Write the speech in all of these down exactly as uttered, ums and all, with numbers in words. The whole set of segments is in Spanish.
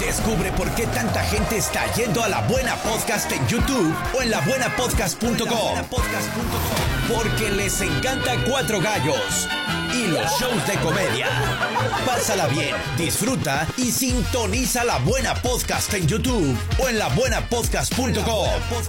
Descubre por qué tanta gente está yendo a La Buena Podcast en YouTube o en la buena podcast punto com. Porque les encanta Cuatro Gallos y los shows de comedia. Pásala bien, disfruta y sintoniza La Buena Podcast en YouTube o en la buena podcast punto com.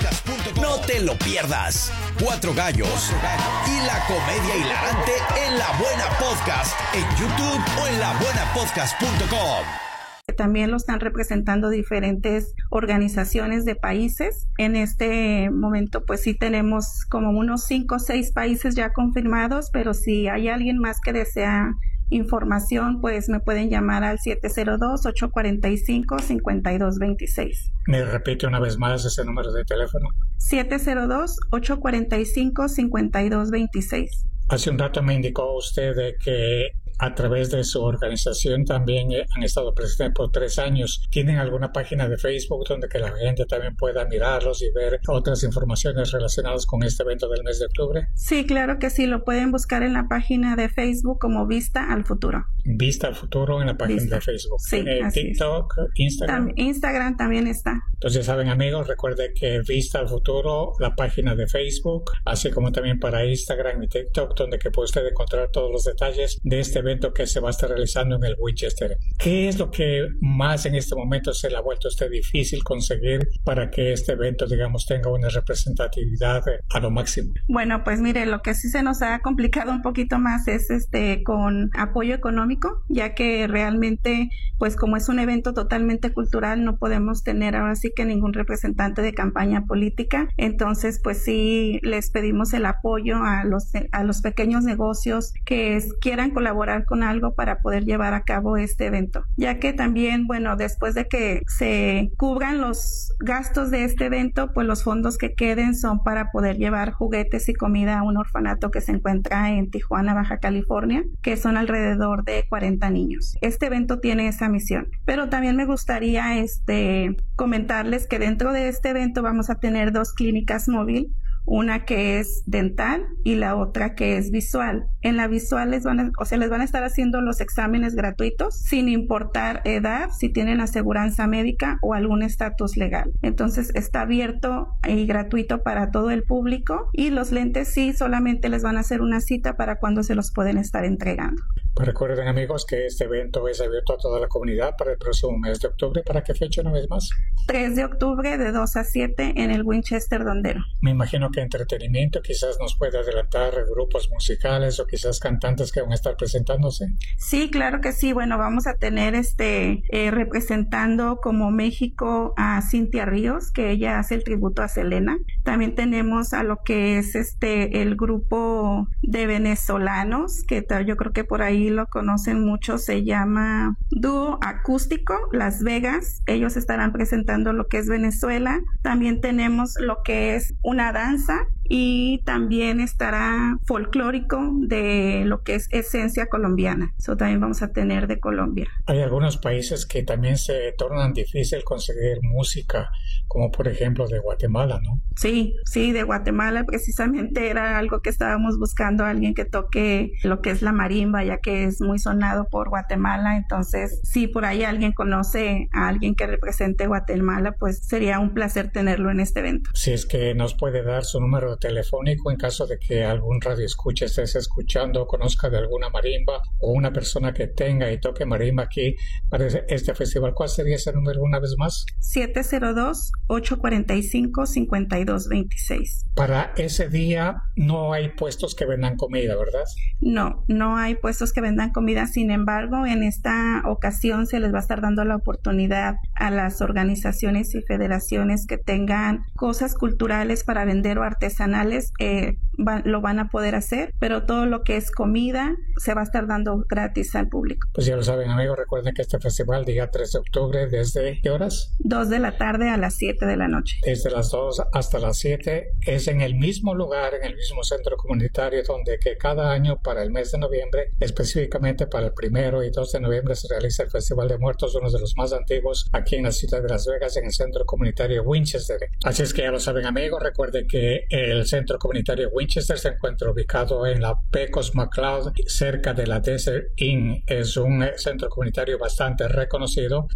No te lo pierdas. Cuatro Gallos y la comedia hilarante en La Buena Podcast en YouTube o en la buena podcast punto com. También lo están representando diferentes organizaciones de países. En este momento pues sí tenemos como unos cinco o seis países ya confirmados, pero si hay alguien más que desea información, pues me pueden llamar al siete cero dos, ocho cuatro cinco, cinco dos dos seis. ¿Me repite una vez más ese número de teléfono? siete cero dos, ocho cuatro cinco, cinco dos dos seis. Hace un rato me indicó usted de que a través de su organización también han estado presentes por tres años. ¿Tienen alguna página de Facebook donde que la gente también pueda mirarlos y ver otras informaciones relacionadas con este evento del mes de octubre? Sí, claro que sí. Lo pueden buscar en la página de Facebook como Vista al Futuro. Vista al Futuro en la página Vista. de Facebook. Sí, eh, TikTok, es. Instagram. Tam- Instagram también está. Entonces, saben amigos, recuerden que Vista al Futuro, la página de Facebook, así como también para Instagram y TikTok, donde que puede usted encontrar todos los detalles de este evento que se va a estar realizando en el Winchester. ¿Qué es lo que más en este momento se le ha vuelto a usted difícil conseguir para que este evento, digamos, tenga una representatividad a lo máximo? Bueno, pues mire, lo que sí se nos ha complicado un poquito más es este con apoyo económico, ya que realmente, pues como es un evento totalmente cultural, no podemos tener ahora sí que ningún representante de campaña política. Entonces, pues sí les pedimos el apoyo a los a los pequeños negocios que es, quieran colaborar con algo para poder llevar a cabo este evento, ya que también, bueno, después de que se cubran los gastos de este evento, pues los fondos que queden son para poder llevar juguetes y comida a un orfanato que se encuentra en Tijuana, Baja California, que son alrededor de cuarenta niños. Este evento tiene esa misión, pero también me gustaría este comentarles que dentro de este evento vamos a tener dos clínicas móviles, una que es dental y la otra que es visual. En la visual les van a, o sea, les van a estar haciendo los exámenes gratuitos sin importar edad, si tienen aseguranza médica o algún estatus legal. Entonces está abierto y gratuito para todo el público, y los lentes sí solamente les van a hacer una cita para cuando se los pueden estar entregando. Pues recuerden amigos que este evento es abierto a toda la comunidad para el próximo mes de octubre. ¿Para qué fecha una vez más? tres de octubre de dos a siete en el Winchester Dondero. Me imagino que entretenimiento, quizás nos puede adelantar grupos musicales o quizás cantantes que van a estar presentándose. Sí, claro que sí. Bueno, vamos a tener este eh, representando como México a Cintia Ríos, que ella hace el tributo a Selena. También tenemos a lo que es este el grupo de venezolanos, que tal, yo creo que por ahí lo conocen mucho, se llama Dúo Acústico Las Vegas. Ellos estarán presentando lo que es Venezuela. También tenemos lo que es una danza, y también estará folclórico de lo que es esencia colombiana. Eso también vamos a tener de Colombia. Hay algunos países que también se tornan difícil conseguir música, como por ejemplo de Guatemala, ¿no? Sí, sí, de Guatemala precisamente era algo que estábamos buscando, alguien que toque lo que es la marimba, ya que es muy sonado por Guatemala. Entonces, si por ahí alguien conoce a alguien que represente Guatemala, pues sería un placer tenerlo en este evento. Si es que nos puede dar su número telefónico en caso de que algún radio escuche estés escuchando o conozca de alguna marimba o una persona que tenga y toque marimba aquí para este festival. ¿Cuál sería ese número una vez más? siete cero dos, ocho cuatro cinco, cinco dos dos seis. Para ese día no hay puestos que vendan comida, ¿verdad? No, no hay puestos que vendan comida. Sin embargo, en esta ocasión se les va a estar dando la oportunidad a las organizaciones y federaciones que tengan cosas culturales para vender o artesanales, eh, va, lo van a poder hacer, pero todo lo que es comida se va a estar dando gratis al público. Pues ya lo saben amigos, recuerden que este festival día tres de octubre, ¿desde qué horas? dos de la tarde a las siete de la noche. Desde las dos hasta las siete, es en el mismo lugar, en el mismo centro comunitario, donde que cada año para el mes de noviembre, específicamente para el primero y dos de noviembre, se realiza el Festival de Muertos, uno de los más antiguos aquí en la ciudad de Las Vegas, en el centro comunitario Winchester. Así es que ya lo saben amigos, recuerden que el centro comunitario Winchester se encuentra ubicado en la Pecos McLeod, cerca de la Desert Inn. Es un centro comunitario bastante reconocido